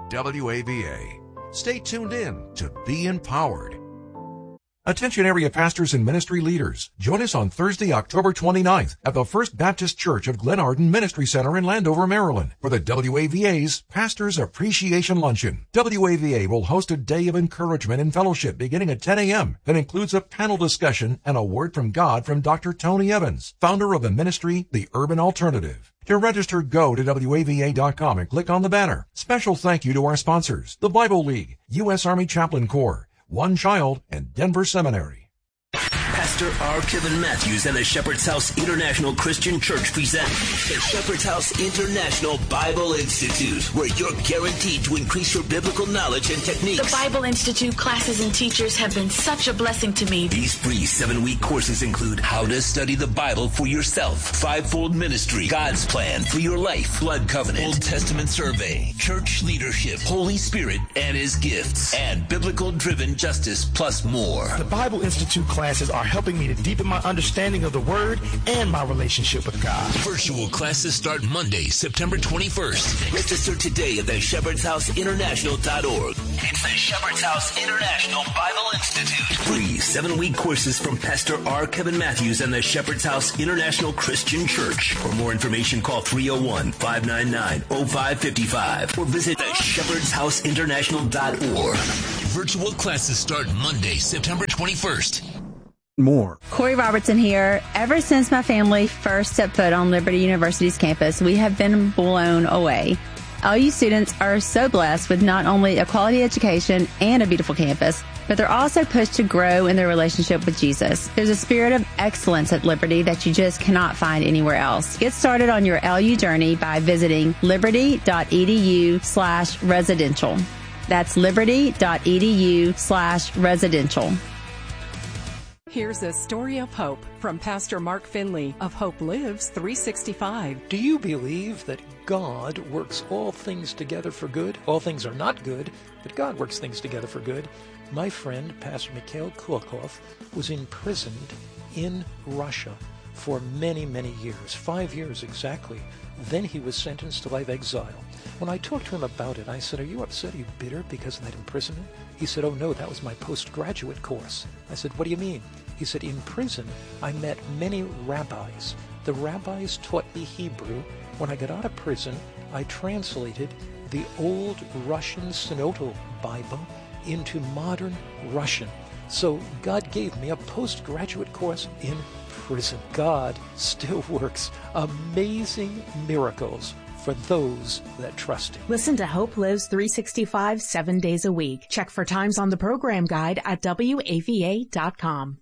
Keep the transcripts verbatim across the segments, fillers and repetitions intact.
W A V A. Stay tuned in to Be Empowered. Attention area pastors and ministry leaders. Join us on Thursday, October twenty-ninth at the First Baptist Church of Glen Arden Ministry Center in Landover, Maryland for the W A V A's Pastors Appreciation Luncheon. W A V A will host a day of encouragement and fellowship beginning at ten a.m. that includes a panel discussion and a word from God from Doctor Tony Evans, founder of the ministry, The Urban Alternative. To register, go to W A V A dot com and click on the banner. Special thank you to our sponsors, the Bible League, U S Army Chaplain Corps, One Child, and Denver Seminary. Pastor R. Kevin Matthews and the Shepherd's House International Christian Church present the Shepherd's House International Bible Institute, where you're guaranteed to increase your biblical knowledge and techniques. The Bible Institute classes and teachers have been such a blessing to me. These free seven-week courses include how to study the Bible for yourself, fivefold ministry, God's plan for your life, blood covenant, Old Testament survey, church leadership, Holy Spirit and His gifts, and biblical-driven justice, plus more. The Bible Institute classes are helping me to deepen my understanding of the Word and my relationship with God. Virtual classes start Monday, September twenty-first. Register today at the shepherds house international dot org. It's the Shepherd's House International Bible Institute. Free seven-week courses from Pastor R. Kevin Matthews and the Shepherd's House International Christian Church. For more information, call three oh one, five nine nine, oh five five five or visit the shepherds house international dot org. Virtual classes start Monday, September twenty-first. More. Corey Robertson here. Ever since my family first stepped foot on Liberty University's campus, we have been blown away. L U students are so blessed with not only a quality education and a beautiful campus, but they're also pushed to grow in their relationship with Jesus. There's a spirit of excellence at Liberty that you just cannot find anywhere else. Get started on your L U journey by visiting liberty.edu slash residential. That's liberty.edu slash residential. Here's a story of hope from Pastor Mark Finley of Hope Lives three sixty-five. Do you believe that God works all things together for good? All things are not good, but God works things together for good. My friend, Pastor Mikhail Kulakov, was imprisoned in Russia for many, many years, five years exactly. Then he was sentenced to life exile. When I talked to him about it, I said, "Are you upset? Are you bitter because of that imprisonment?" He said, "Oh no, that was my postgraduate course." I said, "What do you mean?" He said, "In prison, I met many rabbis. The rabbis taught me Hebrew. When I got out of prison, I translated the old Russian Synodal Bible into modern Russian. So God gave me a postgraduate course in prison." God still works amazing miracles for those that trust Him. Listen to Hope Lives three sixty-five seven days a week. Check for times on the program guide at W A V A dot com.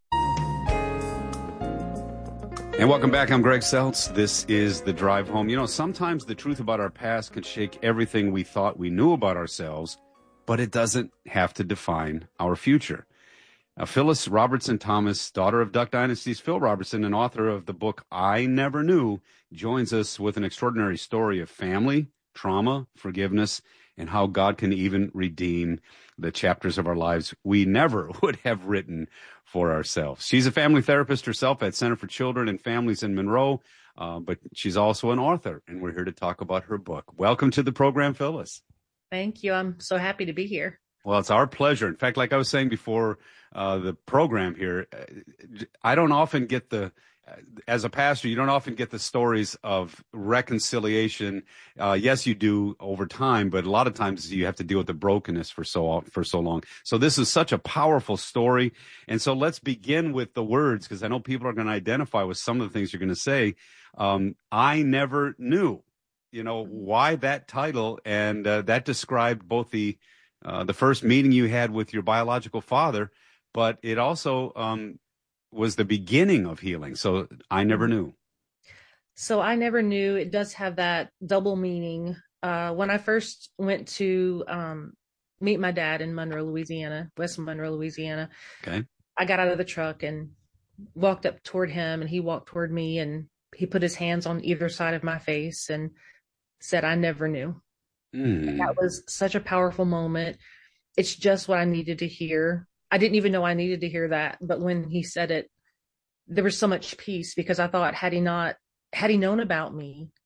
And welcome back. I'm Greg Seltz. This is The Drive Home. You know, sometimes the truth about our past can shake everything we thought we knew about ourselves, but it doesn't have to define our future. Now, Phyllis Robertson Thomas, daughter of Duck Dynasty's Phil Robertson and author of the book I Never Knew, joins us with an extraordinary story of family, trauma, forgiveness, and how God can even redeem the chapters of our lives we never would have written for ourselves. She's a family therapist herself at Center for Children and Families in Monroe, uh, but she's also an author, and we're here to talk about her book. Welcome to the program, Phyllis. Thank you. I'm so happy to be here. Well, it's our pleasure. In fact, like I was saying before uh, the program here, I don't often get the, as a pastor, you don't often get the stories of reconciliation. Uh, yes, you do over time, but a lot of times you have to deal with the brokenness for so for so long. So this is such a powerful story. And so let's begin with the words, because I know people are going to identify with some of the things you're going to say. Um, I never knew, you know, why that title, and uh, that described both the Uh, the first meeting you had with your biological father, but it also um, was the beginning of healing. So I never knew. So I never knew. It does have that double meaning. Uh, when I first went to um, meet my dad in Monroe, Louisiana, West Monroe, Louisiana, okay, I got out of the truck and walked up toward him, and he walked toward me, and he put his hands on either side of my face and said, "I never knew." Mm. That was such a powerful moment. It's just what I needed to hear. I didn't even know I needed to hear that. But when he said it, there was so much peace, because I thought, had he not, had he known about me,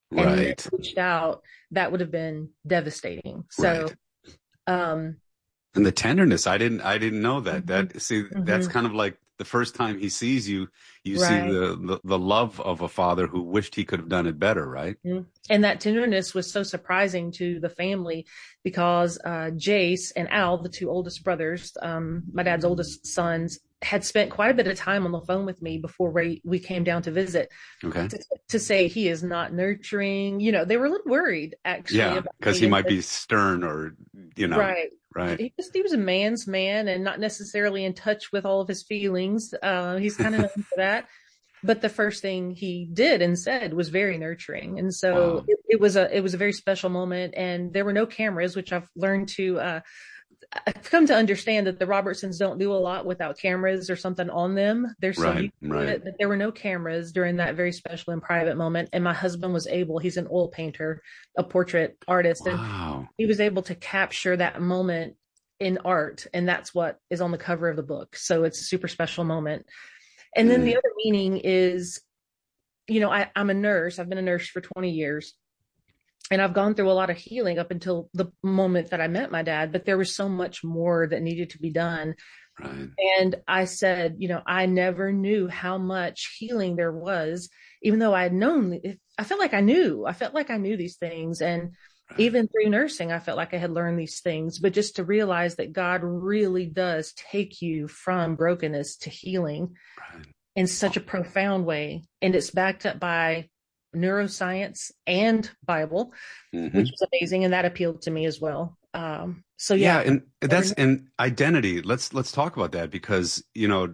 and Right. never reached out, that would have been devastating. So, Right. um, And the tenderness, I didn't, I didn't know that. Mm-hmm. That see, Mm-hmm. that's kind of like the first time he sees you, you see Right. the, the the love of a father who wished he could have done it better, right? Mhm. And that tenderness was so surprising to the family because uh, Jace and Al, the two oldest brothers, um, my dad's oldest sons, had spent quite a bit of time on the phone with me before we, we came down to visit. Okay. To, to say he is not nurturing. You know, they were a little worried actually. Yeah, about because me he might and- be stern or, you know, right. right. He just he was a man's man and not necessarily in touch with all of his feelings. Uh, he's kind of known for that. But the first thing he did and said was very nurturing, and so Wow. it, it was a it was a very special moment. And there were no cameras, which I've learned to. Uh, I've come to understand that the Robertsons don't do a lot without cameras or something on them. They're so Right, used to right. it, but there were no cameras during that very special and private moment. And my husband was able. He's an oil painter, a portrait artist, and Wow. he was able to capture that moment in art, and that's what is on the cover of the book. So it's a super special moment. And then Mm. the other meaning is, you know, I, I'm a nurse. I've been a nurse for twenty years, and I've gone through a lot of healing up until the moment that I met my dad, but there was so much more that needed to be done. Right. And I said, you know, I never knew how much healing there was, even though I had known, I felt like I knew, I felt like I knew these things. And Right. even through nursing, I felt like I had learned these things, but just to realize that God really does take you from brokenness to healing Right. in such a profound way. And it's backed up by neuroscience and Bible, Mhm. which was amazing. And that appealed to me as well. Um, so Yeah, yeah, and that's and identity. Let's let's talk about that because you know,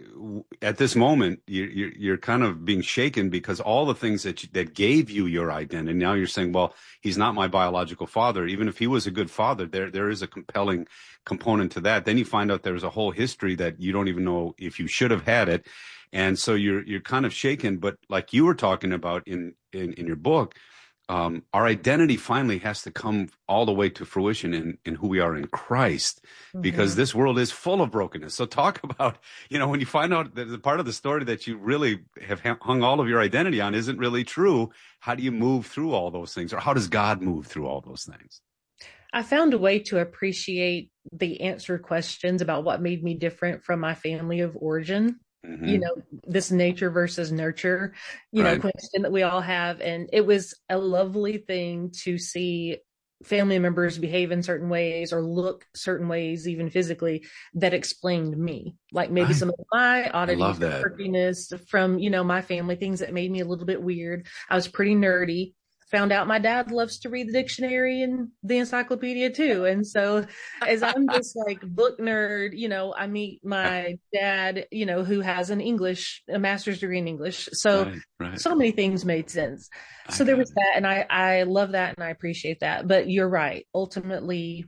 at this moment you, you're you're kind of being shaken because all the things that you, that gave you your identity. Now you're saying, well, he's not my biological father. Even if he was a good father, there there is a compelling component to that. Then you find out there's a whole history that you don't even know if you should have had it, and so you're you're kind of shaken. But like you were talking about in in, in your book. Um, our identity finally has to come all the way to fruition in, in who we are in Christ, because Mhm. this world is full of brokenness. So talk about, you know, when you find out that the part of the story that you really have hung all of your identity on isn't really true, how do you move through all those things? Or how does God move through all those things? I found a way to appreciate the answered questions about what made me different from my family of origin. Mhm. You know, this nature versus nurture, you Right. know, question that we all have. And it was a lovely thing to see family members behave in certain ways or look certain ways, even physically, that explained me. Like maybe Right. some of my oddities, love or that. quirkiness from, you know, my family, things that made me a little bit weird. I was pretty nerdy. Found out my dad loves to read the dictionary and the encyclopedia too. And so as I'm this like book nerd, you know, I meet my dad, you know, who has an English, a master's degree in English. So, Right, right. so many things made sense. I So there got was that. And I, I love that. And I appreciate that. But you're right. Ultimately,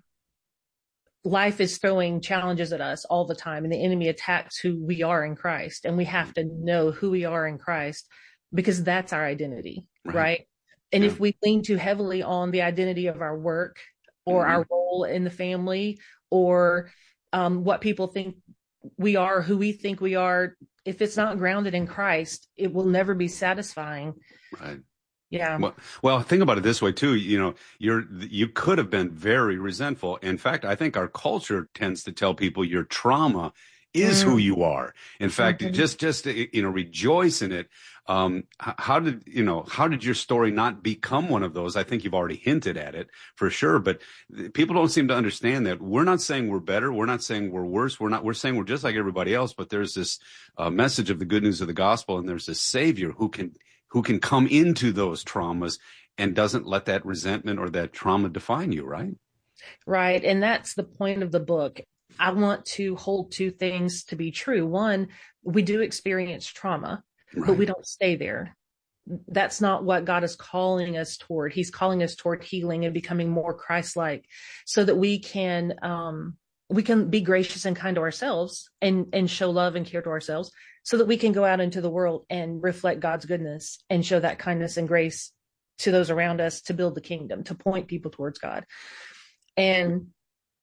life is throwing challenges at us all the time, and the enemy attacks who we are in Christ. And we have to know who we are in Christ because that's our identity. Right. Right. And Yeah. if we lean too heavily on the identity of our work or Mhm. our role in the family or um, what people think we are, who we think we are, if it's not grounded in Christ, it will never be satisfying. Right. Yeah. Well, well, think about it this way too. You know, you're you could have been very resentful. In fact, I think our culture tends to tell people your trauma is who Mm. you are. In fact, Mhm. just just you know, rejoice in it. Um, h- how did you know? How did your story not become one of those? I think you've already hinted at it for sure, but th- people don't seem to understand that we're not saying we're better. We're not saying we're worse. We're not. We're saying we're just like everybody else. But there's this uh, message of the good news of the gospel, and there's this Savior who can who can come into those traumas and doesn't let that resentment or that trauma define you, right? Right. And that's the point of the book. I want to hold two things to be true. One, we do experience trauma, but we don't stay there. That's not what God is calling us toward. He's calling us toward healing and becoming more Christ-like so that we can, um, we can be gracious and kind to ourselves and, and show love and care to ourselves so that we can go out into the world and reflect God's goodness and show that kindness and grace to those around us to build the kingdom, to point people towards God. And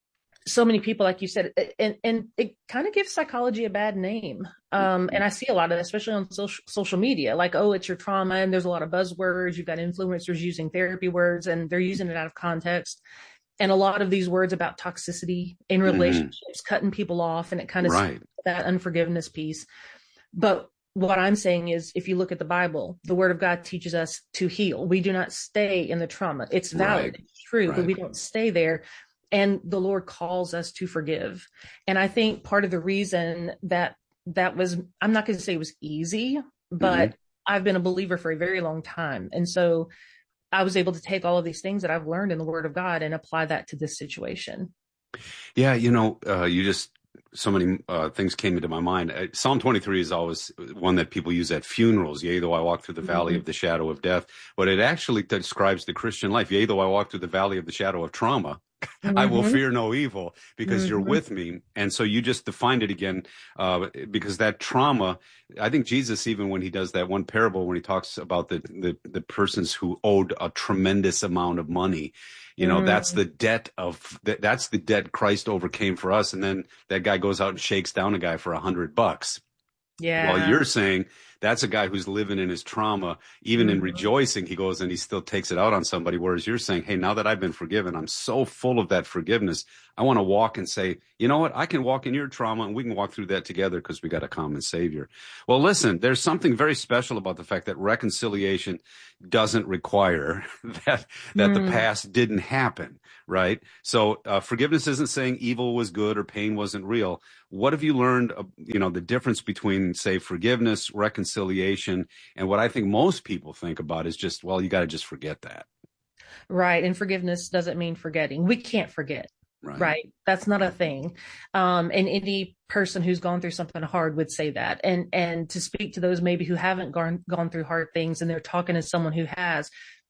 so many people, like you said, and, and it kind of gives psychology a bad name. Um, and I see a lot of that, especially on social, social media, like, oh, it's your trauma. And there's a lot of buzzwords. You've got influencers using therapy words and they're using it out of context. And a lot of these words about toxicity in relationships, mm-hmm. cutting people off, and it kind of right. that unforgiveness piece. But what I'm saying is, if you look at the Bible, the word of God teaches us to heal. We do not stay in the trauma. It's valid. Right. It's true, right. but we don't stay there. And the Lord calls us to forgive. And I think part of the reason that that was, I'm not going to say it was easy, but mm-hmm. I've been a believer for a very long time. And so I was able to take all of these things that I've learned in the Word of God and apply that to this situation. Yeah, you know, uh, you just, so many uh, things came into my mind. Uh, Psalm twenty-three is always one that people use at funerals. Yea, though I walk through the valley mm-hmm. of the shadow of death. But it actually describes the Christian life. Yea, though I walk through the valley of the shadow of trauma, mm-hmm. I will fear no evil because mm-hmm. you're with me. And so you just defined it again, uh, because that trauma, I think Jesus, even when he does that one parable, when he talks about the, the, the persons who owed a tremendous amount of money, you know, mm. that's the debt of, that's the debt Christ overcame for us. And then that guy goes out and shakes down a guy for a hundred bucks. Yeah. Well, you're saying that's a guy who's living in his trauma, even mm-hmm. in rejoicing, he goes and he still takes it out on somebody. Whereas you're saying, hey, now that I've been forgiven, I'm so full of that forgiveness. I want to walk and say, you know what? I can walk in your trauma and we can walk through that together because we got a common savior. Well, listen, there's something very special about the fact that reconciliation doesn't require that, that mm. the past didn't happen, right? So uh, forgiveness isn't saying evil was good or pain wasn't real. What have you learned, uh, you know, the difference between, say, forgiveness, reconciliation, and what I think most people think about is just, well, you got to just forget that. Right. And forgiveness doesn't mean forgetting. We can't forget. Right. right. That's not a thing. Um, and any person who's gone through something hard would say that. And, and to speak to those maybe who haven't gone, gone through hard things and they're talking to someone who has,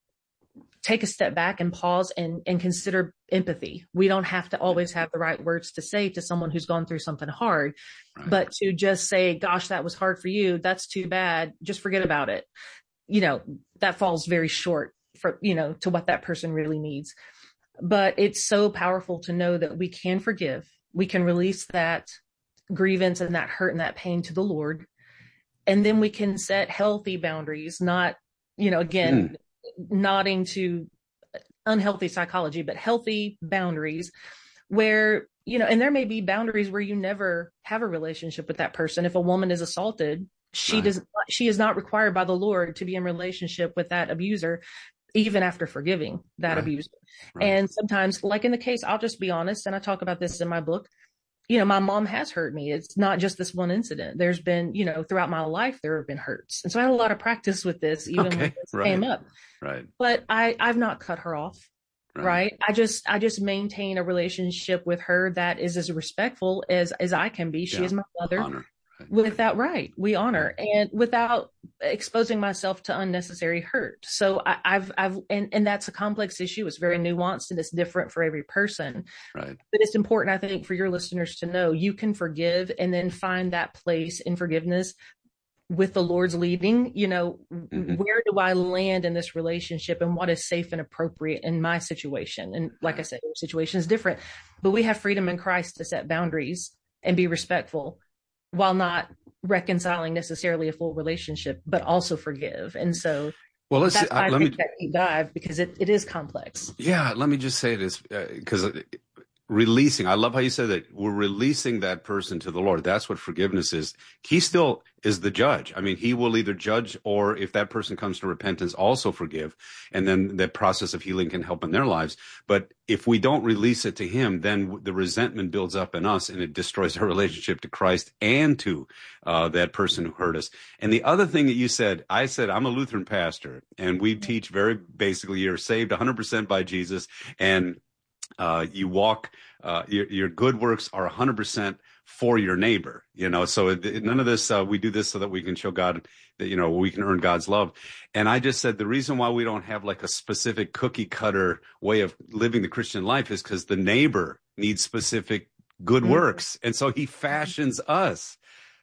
take a step back and pause and, and consider empathy. We don't have to always have the right words to say to someone who's gone through something hard, right. but to just say, gosh, that was hard for you. That's too bad. Just forget about it. You know, that falls very short for, you know, to what that person really needs. But it's so powerful to know that we can forgive. We can release that grievance and that hurt and that pain to the Lord. And then we can set healthy boundaries, not, you know, again, mm. nodding to unhealthy psychology, but healthy boundaries where, you know, and there may be boundaries where you never have a relationship with that person. If a woman is assaulted, she right. does she is not required by the Lord to be in relationship with that abuser, even after forgiving that right. abuser. Right. And sometimes, like in the case, I'll just be honest, and I talk about this in my book, you know, my mom has hurt me. It's not just this one incident. There's been, you know, throughout my life, there have been hurts. And so I had a lot of practice with this, even okay. when this right. came up. Right. But I, I've not cut her off. Right. right. I just, I just maintain a relationship with her that is as respectful as, as I can be. She yeah. is my mother. Honor. Without right, we honor and without exposing myself to unnecessary hurt. So I, I've, I've, and, and that's a complex issue. It's very nuanced and it's different for every person. Right. But it's important, I think, for your listeners to know you can forgive and then find that place in forgiveness with the Lord's leading. You know, mm-hmm. where do I land in this relationship and what is safe and appropriate in my situation? And like I said, your situation is different, but we have freedom in Christ to set boundaries and be respectful, while not reconciling necessarily a full relationship, but also forgive. And so well, let's that's why uh, I let think me that deep dive, because it, it is complex. Yeah. Let me just say this, because uh, releasing, I love how you said that we're releasing that person to the Lord. That's what forgiveness is. He still is the judge. I mean, he will either judge or if that person comes to repentance, also forgive. And then the process of healing can help in their lives. But if we don't release it to him, then the resentment builds up in us and it destroys our relationship to Christ and to uh, that person who hurt us. And the other thing that you said, I said, I'm a Lutheran pastor and we teach very basically you're saved one hundred percent by Jesus and Uh, you walk, uh, your, your good works are one hundred percent for your neighbor, you know, so it, none of this, uh, we do this so that we can show God that, you know, we can earn God's love. And I just said the reason why we don't have like a specific cookie cutter way of living the Christian life is because the neighbor needs specific good works. And so he fashions us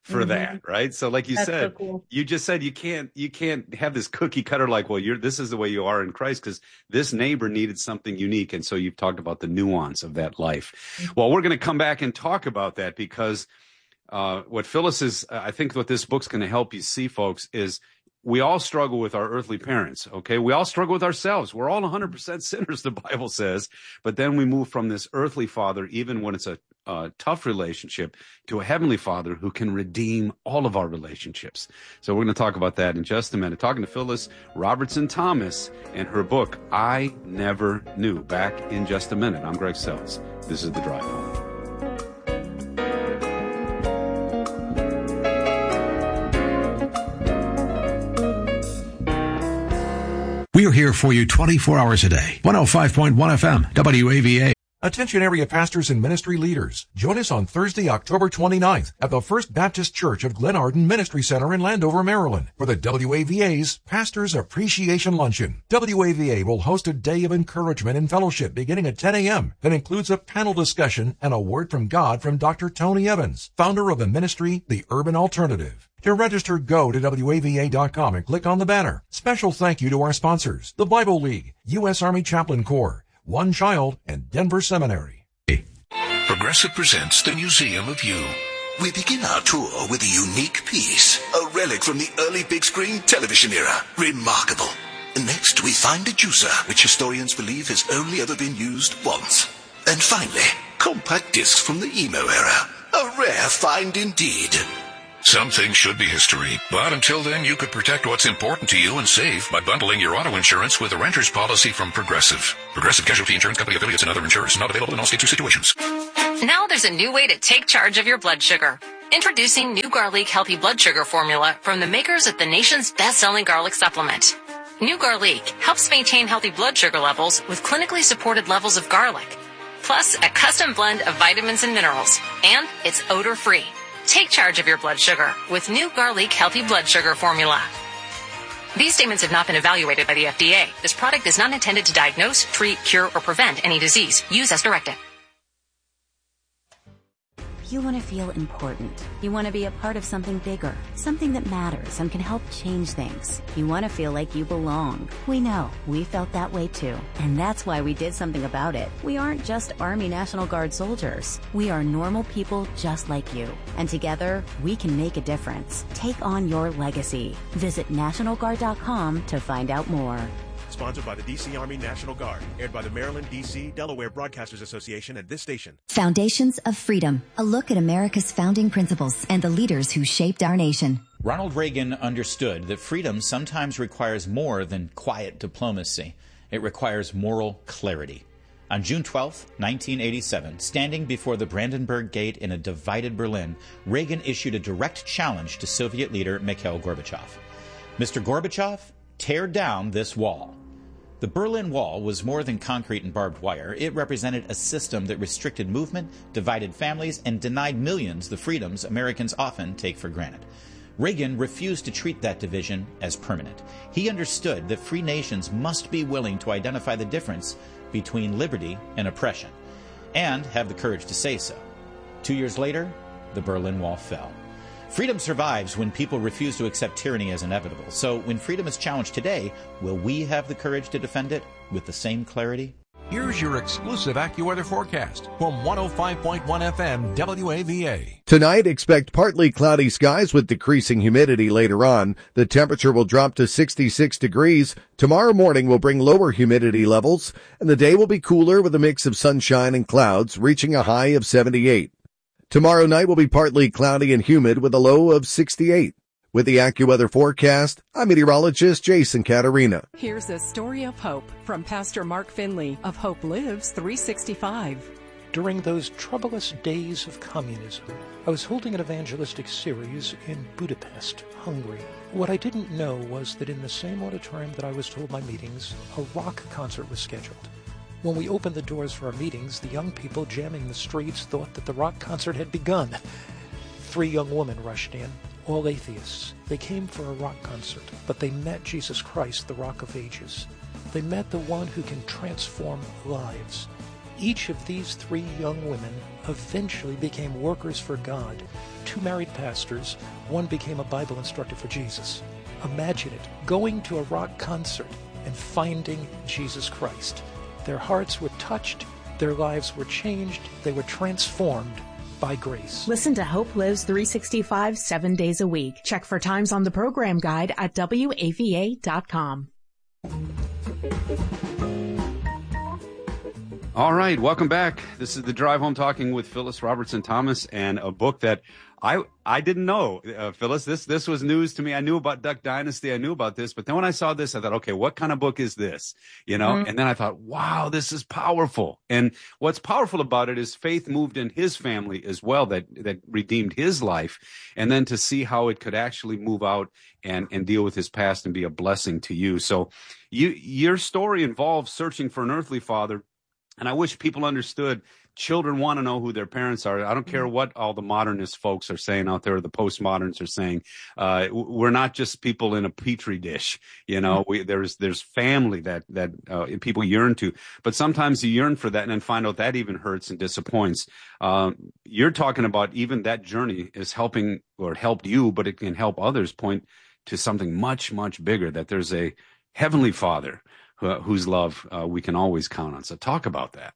for mm-hmm. that, right? So like you That's said, so cool. you just said you can't you can't have this cookie cutter like, well, you're this is the way you are in Christ, because this neighbor needed something unique. And so you've talked about the nuance of that life. Mm-hmm. Well, we're going to come back and talk about that, because uh, what Phyllis is, I think what this book's going to help you see, folks, is we all struggle with our earthly parents, okay? We all struggle with ourselves. We're all one hundred percent sinners, the Bible says. But then we move from this earthly father, even when it's a uh, tough relationship, to a heavenly father who can redeem all of our relationships. So we're going to talk about that in just a minute. Talking to Phyllis Robertson Thomas and her book, I Never Knew. Back in just a minute. I'm Greg Sells. This is The Drive Home. We're here for you twenty-four hours a day. one oh five point one F M, W A V A. Attention area pastors and ministry leaders. Join us on Thursday, October twenty-ninth at the First Baptist Church of Glen Arden Ministry Center in Landover, Maryland for the W A V A's Pastors Appreciation Luncheon. W A V A will host a day of encouragement and fellowship beginning at ten a.m. that includes a panel discussion and a word from God from Doctor Tony Evans, founder of the ministry, The Urban Alternative. To register, go to W A V A dot com and click on the banner. Special thank you to our sponsors, the Bible League, U S Army Chaplain Corps, One Child, and Denver Seminary. Progressive presents the Museum of You. We begin our tour with a unique piece, a relic from the early big screen television era. Remarkable. Next, we find a juicer, which historians believe has only ever been used once. And finally, compact discs from the emo era. A rare find indeed. Some things should be history, but until then, you could protect what's important to you and save by bundling your auto insurance with a renter's policy from Progressive. Progressive Casualty Insurance Company affiliates and other insurers. Not available in all states or situations. Now there's a new way to take charge of your blood sugar. Introducing New Garlic Healthy Blood Sugar Formula from the makers of the nation's best-selling garlic supplement. New Garlic helps maintain healthy blood sugar levels with clinically supported levels of garlic, plus a custom blend of vitamins and minerals, and it's odor-free. Take charge of your blood sugar with New Garlic Healthy Blood Sugar Formula. These statements have not been evaluated by the F D A. This product is not intended to diagnose, treat, cure, or prevent any disease. Use as directed. You want to feel important. You want to be a part of something bigger, something that matters and can help change things. You want to feel like you belong. We know. We felt that way too. And that's why we did something about it. We aren't just Army National Guard soldiers. We are normal people just like you. And together, we can make a difference. Take on your legacy. Visit National Guard dot com to find out more. Sponsored by the D C Army National Guard. Aired by the Maryland, D C, Delaware Broadcasters Association and this station. Foundations of Freedom. A look at America's founding principles and the leaders who shaped our nation. Ronald Reagan understood that freedom sometimes requires more than quiet diplomacy. It requires moral clarity. On June twelfth, nineteen eighty-seven, standing before the Brandenburg Gate in a divided Berlin, Reagan issued a direct challenge to Soviet leader Mikhail Gorbachev. Mister Gorbachev, tear down this wall. The Berlin Wall was more than concrete and barbed wire. It represented a system that restricted movement, divided families, and denied millions the freedoms Americans often take for granted. Reagan refused to treat that division as permanent. He understood that free nations must be willing to identify the difference between liberty and oppression, and have the courage to say so. Two years later, the Berlin Wall fell. Freedom survives when people refuse to accept tyranny as inevitable. So when freedom is challenged today, will we have the courage to defend it with the same clarity? Here's your exclusive AccuWeather forecast from one oh five point one F M W A V A. Tonight, expect partly cloudy skies with decreasing humidity later on. The temperature will drop to sixty-six degrees. Tomorrow morning will bring lower humidity levels, and the day will be cooler with a mix of sunshine and clouds, reaching a high of seventy-eight. Tomorrow night will be partly cloudy and humid with a low of sixty-eight. With the AccuWeather forecast, I'm meteorologist Jason Caterina. Here's a story of hope from Pastor Mark Finley of Hope Lives three sixty-five. During those troublous days of communism, I was holding an evangelistic series in Budapest, Hungary. What I didn't know was that in the same auditorium that I was to hold my meetings, a rock concert was scheduled. When we opened the doors for our meetings, the young people jamming the streets thought that the rock concert had begun. Three young women rushed in, all atheists. They came for a rock concert, but they met Jesus Christ, the Rock of Ages. They met the one who can transform lives. Each of these three young women eventually became workers for God. Two married pastors, one became a Bible instructor for Jesus. Imagine it, going to a rock concert and finding Jesus Christ. Their hearts were touched, their lives were changed, they were transformed by grace. Listen to Hope Lives three sixty-five, seven days a week. Check for times on the program guide at W A V A dot com. All right, welcome back. This is The Drive Home, talking with Phyllis Robertson Thomas, and a book that I I didn't know, uh, Phyllis. This this was news to me. I knew about Duck Dynasty. I knew about this, but then when I saw this, I thought, okay, what kind of book is this? You know, mm-hmm. And then I thought, wow, this is powerful. And what's powerful about it is faith moved in his family as well, that that redeemed his life, and then to see how it could actually move out and and deal with his past and be a blessing to you. So, you your story involves searching for an earthly father. And I wish people understood children want to know who their parents are. I don't care what all the modernist folks are saying out there, or the postmoderns are saying. Uh, we're not just people in a petri dish. You know, we, there's there's family that that uh, people yearn to. But sometimes you yearn for that and then find out that even hurts and disappoints. Um, you're talking about even that journey is helping, or helped you, but it can help others point to something much, much bigger, that there's a heavenly Father whose love uh, we can always count on. So talk about that.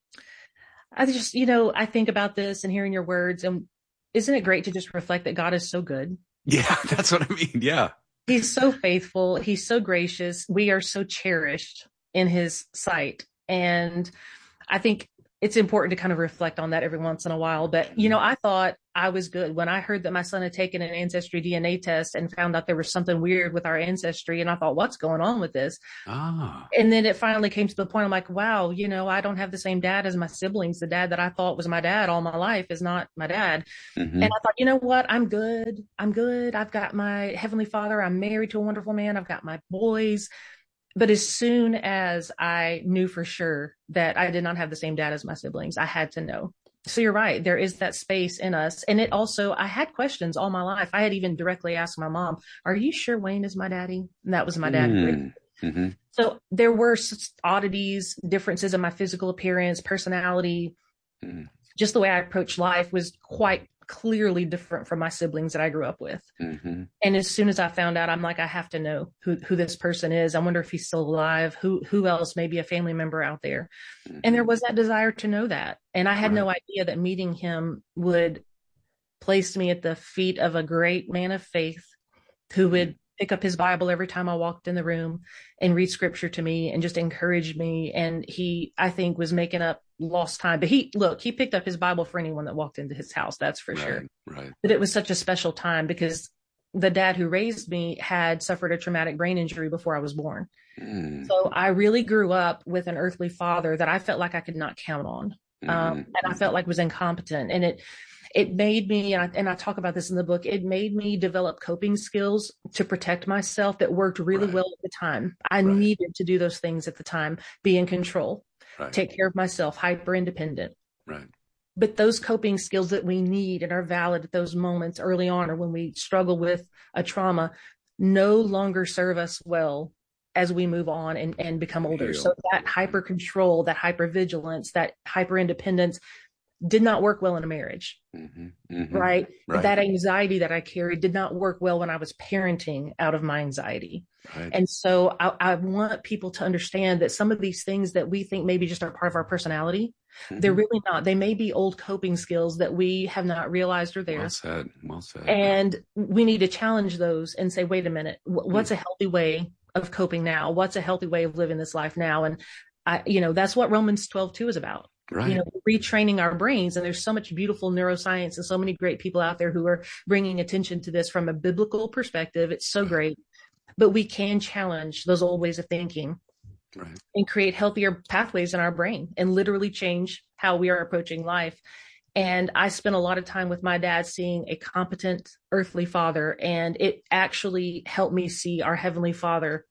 I just, you know, I think about this and hearing your words, and isn't it great to just reflect that God is so good? Yeah, that's what I mean. Yeah. He's so faithful. He's so gracious. We are so cherished in his sight. And I think it's important to kind of reflect on that every once in a while. But, you know, I thought I was good when I heard that my son had taken an ancestry D N A test and found out there was something weird with our ancestry. And I thought, what's going on with this? Ah. And then it finally came to the point, I'm like, wow, you know, I don't have the same dad as my siblings. The dad that I thought was my dad all my life is not my dad. Mm-hmm. And I thought, you know what? I'm good. I'm good. I've got my heavenly Father. I'm married to a wonderful man. I've got my boys. But as soon as I knew for sure that I did not have the same dad as my siblings, I had to know. So you're right. There is that space in us. And it also, I had questions all my life. I had even directly asked my mom, are you sure Wayne is my daddy? And that was my dad. Mm-hmm. Mm-hmm. So there were oddities, differences in my physical appearance, personality. Mm-hmm. Just the way I approached life was quite clearly different from my siblings that I grew up with. Mm-hmm. And as soon as I found out, I'm like, I have to know who, who this person is. I wonder if he's still alive. Who, who else may be a family member out there? Mm-hmm. And there was that desire to know that. And I had right. no idea that meeting him would place me at the feet of a great man of faith who would pick up his Bible every time I walked in the room and read scripture to me and just encourage me. And he, I think, was making up lost time. But he, look, he picked up his Bible for anyone that walked into his house. That's for right, sure. Right. But it was such a special time because the dad who raised me had suffered a traumatic brain injury before I was born. Mm. So I really grew up with an earthly father that I felt like I could not count on. Mm. Um, and I felt like was incompetent. And it, It made me, and I, and I talk about this in the book, it made me develop coping skills to protect myself that worked really right. well at the time. I right. needed to do those things at the time, be in control, right. take care of myself, hyper independent. Right. But those coping skills that we need and are valid at those moments early on, or when we struggle with a trauma, no longer serve us well as we move on and, and become older. So that hyper control, that hyper vigilance, that hyper independence did not work well in a marriage, mm-hmm, mm-hmm, right? right? That anxiety that I carried did not work well when I was parenting out of my anxiety. Right. And so I, I want people to understand that some of these things that we think maybe just are part of our personality, mm-hmm. they're really not. They may be old coping skills that we have not realized are there. Well said. Well said. And we need to challenge those and say, wait a minute, what's mm-hmm. a healthy way of coping now? What's a healthy way of living this life now? And I, you know, that's what Romans twelve two is about. Right. You know, retraining our brains. And there's so much beautiful neuroscience and so many great people out there who are bringing attention to this from a biblical perspective. It's so great. But we can challenge those old ways of thinking right. and create healthier pathways in our brain and literally change how we are approaching life. And I spent a lot of time with my dad seeing a competent earthly father, and it actually helped me see our heavenly Father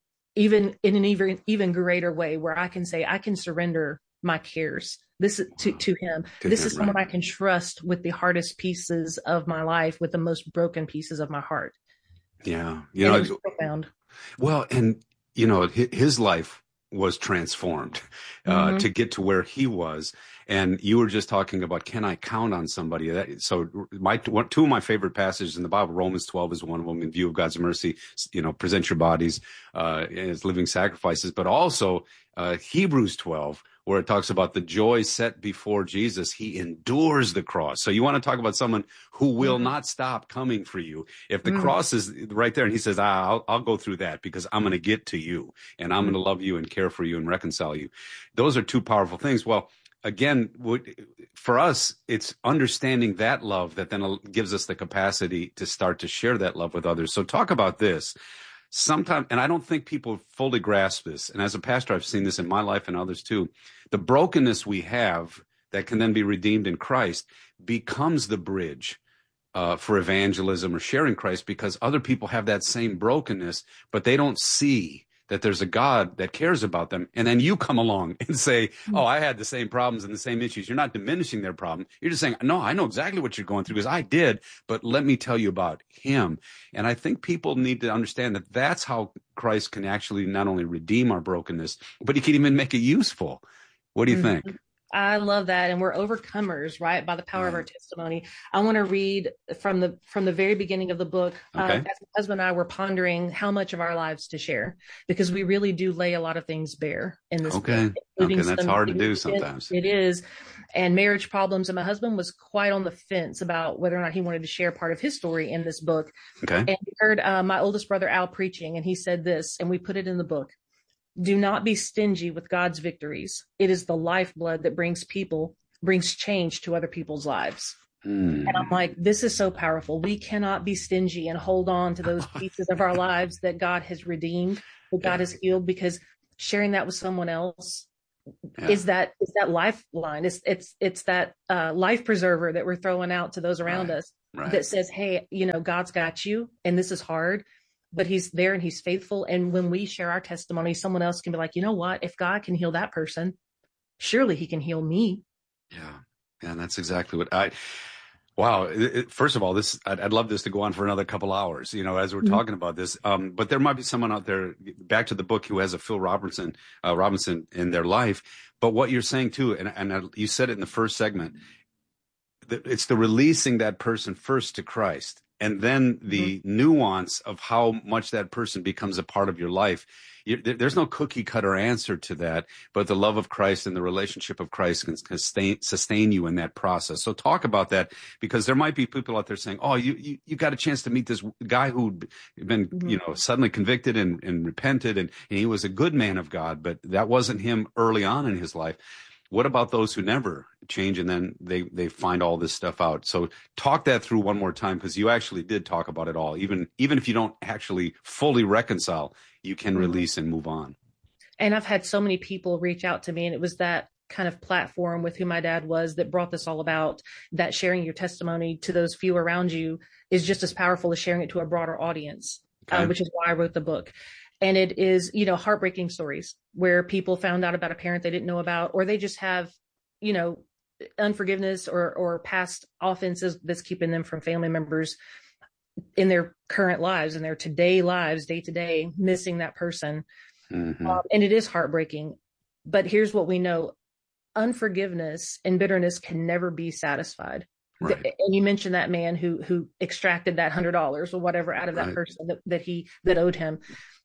even in an even, even greater way, where I can say I can surrender my cares this to, to him. To this him, is someone right. I can trust with the hardest pieces of my life, with the most broken pieces of my heart. Yeah. You and know, it was profound. Well, and you know, his life was transformed uh, Mm-hmm. to get to where he was. And you were just talking about, can I count on somebody? That, so my one, two of my favorite passages in the Bible, Romans twelve is one of them, in view of God's mercy, you know, present your bodies uh, as living sacrifices, but also uh, Hebrews twelve, where it talks about the joy set before Jesus. He endures the cross. So you want to talk about someone who will mm-hmm. not stop coming for you. If the mm-hmm. cross is right there and he says, ah, I'll, I'll go through that because I'm going to get to you and I'm mm-hmm. going to love you and care for you and reconcile you. Those are two powerful things. Well, again, for us, it's understanding that love that then gives us the capacity to start to share that love with others. So talk about this. Sometimes, and I don't think people fully grasp this, and as a pastor, I've seen this in my life and others too, the brokenness we have that can then be redeemed in Christ becomes the bridge uh, for evangelism or sharing Christ, because other people have that same brokenness, but they don't see that there's a God that cares about them. And then you come along and say, oh, I had the same problems and the same issues. You're not diminishing their problem. You're just saying, no, I know exactly what you're going through because I did, but let me tell you about him. And I think people need to understand that that's how Christ can actually not only redeem our brokenness, but he can even make it useful. What do you mm-hmm. think? I love that. And we're overcomers, right? By the power right. of our testimony. I want to read from the, from the very beginning of the book. Okay. Um, as my husband and I were pondering how much of our lives to share, because we really do lay a lot of things bare in this okay. book. Okay. That's hard to do sometimes. It, it is. And marriage problems. And my husband was quite on the fence about whether or not he wanted to share part of his story in this book. Okay. And he heard uh, my oldest brother, Al, preaching, and he said this, and we put it in the book. Do not be stingy with God's victories. It is the lifeblood that brings people, brings change to other people's lives. Mm. And I'm like, this is so powerful. We cannot be stingy and hold on to those pieces of our lives that God has redeemed, that God has healed, because sharing that with someone else yeah. is that, is that lifeline. It's, it's, it's that uh, life preserver that we're throwing out to those around right. us right. that says, hey, you know, God's got you and this is hard, but he's there and he's faithful. And when we share our testimony, someone else can be like, you know what, if God can heal that person, surely he can heal me. Yeah. Yeah. And that's exactly what I, wow. It, it, first of all, this, I'd, I'd love this to go on for another couple hours, you know, as we're mm-hmm. talking about this. Um, but there might be someone out there, back to the book, who has a Phil Robertson, uh, Robinson in their life. But what you're saying too, and, and I, you said it in the first segment, that it's the releasing that person first to Christ. And then the mm-hmm. nuance of how much that person becomes a part of your life. You, there's no cookie cutter answer to that, but the love of Christ and the relationship of Christ can sustain, sustain you in that process. So talk about that, because there might be people out there saying, oh, you, you, you got a chance to meet this guy who'd been, mm-hmm. you know, suddenly convicted and, and repented, and, and he was a good man of God, but that wasn't him early on in his life. What about those who never change and then they, they find all this stuff out? So talk that through one more time, because you actually did talk about it all. Even, even if you don't actually fully reconcile, you can release and move on. And I've had so many people reach out to me, and it was that kind of platform with who my dad was that brought this all about, that sharing your testimony to those few around you is just as powerful as sharing it to a broader audience, okay. uh, which is why I wrote the book. And it is, you know, heartbreaking stories where people found out about a parent they didn't know about, or they just have, you know, unforgiveness or, or past offenses that's keeping them from family members in their current lives, in their today lives, day to day, missing that person. Mm-hmm. Um, and it is heartbreaking. But here's what we know. Unforgiveness and bitterness can never be satisfied. Right. And you mentioned that man who, who extracted that hundred dollars or whatever out of that right. person that, that he, that owed him.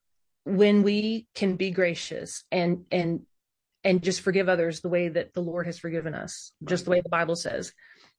When we can be gracious and, and, and just forgive others the way that the Lord has forgiven us, right. just the way the Bible says,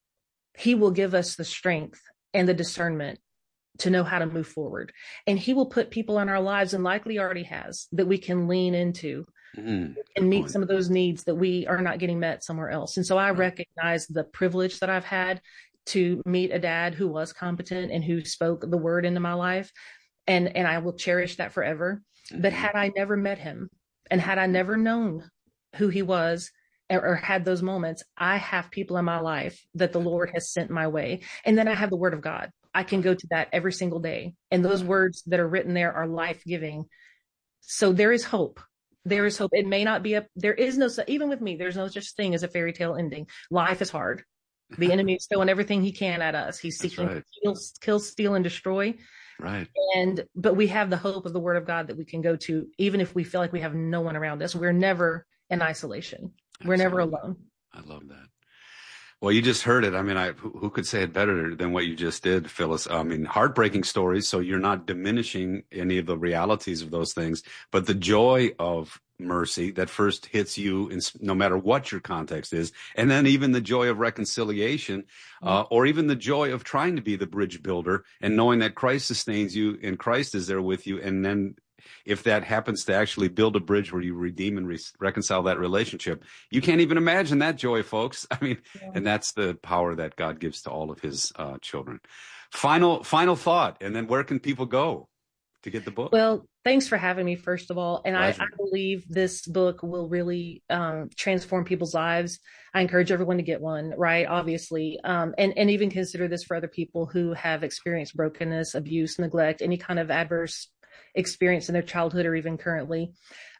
he will give us the strength and the discernment to know how to move forward. And he will put people in our lives, and likely already has, that we can lean into mm-hmm. and meet point. some of those needs that we are not getting met somewhere else. And so I right. recognize the privilege that I've had to meet a dad who was competent and who spoke the word into my life. And, and I will cherish that forever. Mm-hmm. But had I never met him, and had I never known who he was, or, or had those moments, I have people in my life that the Lord has sent my way. And then I have the word of God. I can go to that every single day. And those words that are written there are life-giving. So there is hope. There is hope. It may not be a, there is no, even with me, there's no such thing as a fairy tale ending. Life is hard. The enemy is throwing everything he can at us. He's seeking right. to kill, kill, steal, and destroy. Right. And, but we have the hope of the word of God that we can go to, even if we feel like we have no one around us. We're never in isolation. We're Absolutely. never alone. I love that. Well, you just heard it. I mean, I, who, who could say it better than what you just did, Phyllis? I mean, heartbreaking stories. So you're not diminishing any of the realities of those things, but the joy of mercy that first hits you in, no matter what your context is. And then even the joy of reconciliation, uh, or even the joy of trying to be the bridge builder and knowing that Christ sustains you and Christ is there with you. And then if that happens to actually build a bridge where you redeem and re- reconcile that relationship, you can't even imagine that joy, folks. I mean, yeah. And that's the power that God gives to all of his uh, children. Final, final thought. And then where can people go to get the book? Well, thanks for having me, first of all. And I, I believe this book will really um, transform people's lives. I encourage everyone to get one, right? Obviously. Um, and, and even consider this for other people who have experienced brokenness, abuse, neglect, any kind of adverse experience in their childhood or even currently.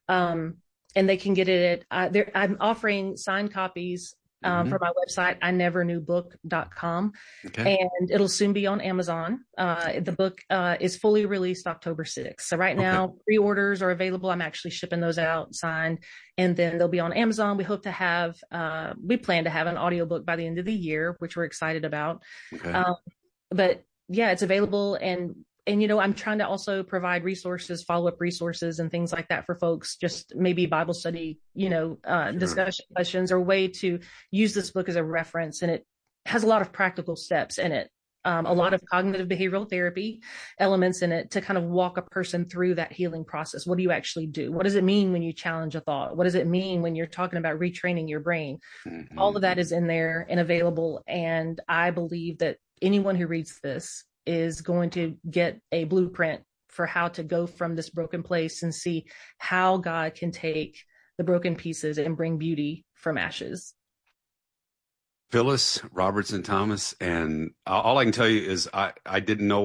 Um, and they can get it at, uh, I'm offering signed copies um, mm-hmm. for my website, I never knew book dot com. Okay. And it'll soon be on Amazon. Uh, the book uh, is fully released October sixth. So right now, okay. pre-orders are available. I'm actually shipping those out signed, and then they'll be on Amazon. We hope to have, uh, we plan to have an audiobook by the end of the year, which we're excited about. Okay. Um, but yeah, it's available. And And, you know, I'm trying to also provide resources, follow-up resources and things like that for folks, just maybe Bible study, you know, uh, sure. discussion questions, or way to use this book as a reference. And it has a lot of practical steps in it, um, a lot of cognitive behavioral therapy elements in it to kind of walk a person through that healing process. What do you actually do? What does it mean when you challenge a thought? What does it mean when you're talking about retraining your brain? Mm-hmm. All of that is in there and available. And I believe that anyone who reads this is going to get a blueprint for how to go from this broken place and see how God can take the broken pieces and bring beauty from ashes. Phyllis Robertson Thomas, and all I can tell you is I, I didn't know